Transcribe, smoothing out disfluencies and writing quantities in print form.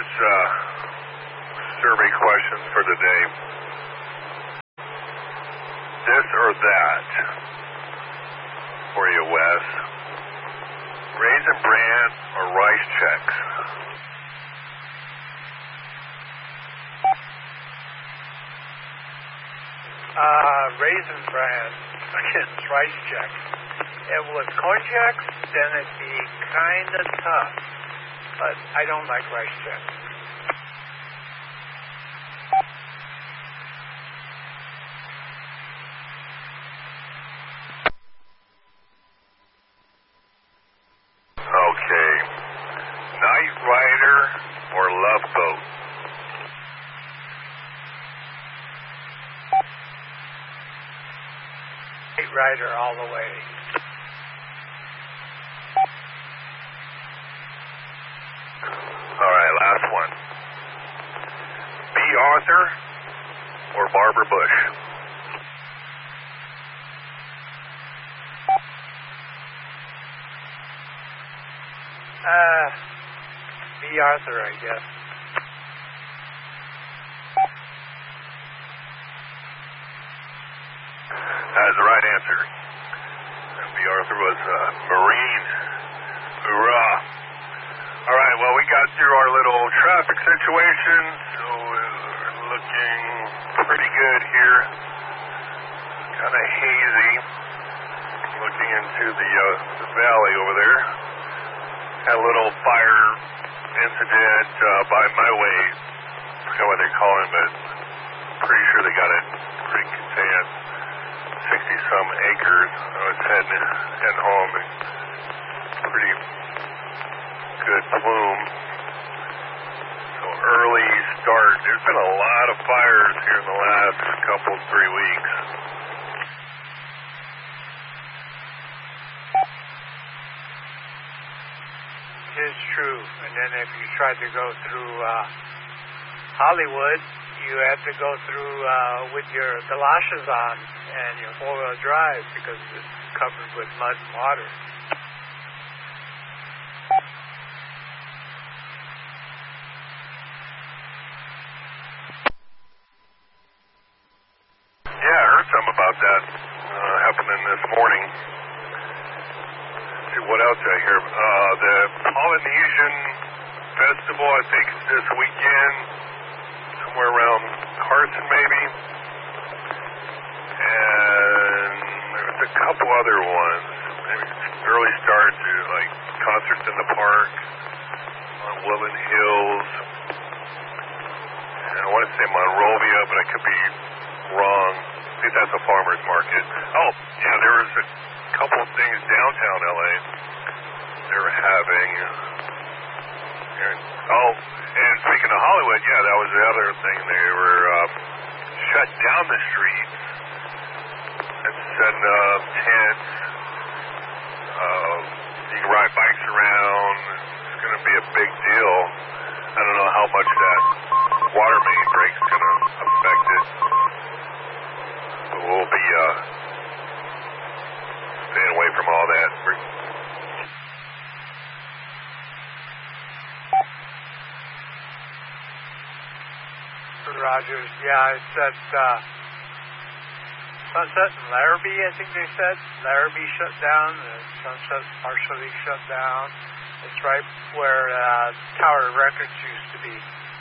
Rogers, survey questions for today. This or that for you, Wes. Raisin Bran or Rice Chex? Raisin Bran against Rice Chex. If it was Corn Chex, then it'd be kind of tough. But I don't like Rice Chex. Okay. Knight Rider or Love Boat? Knight Rider all the way. All right, last one. B. Arthur or Barbara Bush? B. Arthur, I guess. That's the right answer. And B. Arthur was Marine. Hoorah. All right, well, we got through our little traffic situation, so we're looking pretty good here. Kind of hazy. Looking into the valley over there. Had a little fire incident by my way. I forgot what they call it, but pretty sure they got it pretty contained. 60-some acres. I was heading home. And pretty good plume. So early start. There's been a lot of fires here in the last couple, 3 weeks. It is true. And then if you tried to go through Hollywood, you had to go through with your galoshes on and your four-wheel drive because it's covered with mud and water. Yeah, I heard something about that happening this morning. Let's see what else I hear. The Polynesian Festival, I think, is this weekend, somewhere around Carson, maybe. And there's a couple other ones. Maybe early start to like concerts in the park on Woodland Hills. And I want to say Monrovia, but I could be wrong. I think that's a farmer's market. Oh, yeah, there was a couple of things downtown LA. They were having. And speaking of Hollywood, yeah, that was the other thing. They were shut down the streets and setting up tents. You can ride bikes around. It's going to be a big deal. I don't know how much that water main break's going to affect it. But we'll be staying away from all that. Rogers, yeah, it's at Sunset and Larrabee, I think they said. Larrabee shut down, Sunset partially shut down. It's right where Tower Records used to be.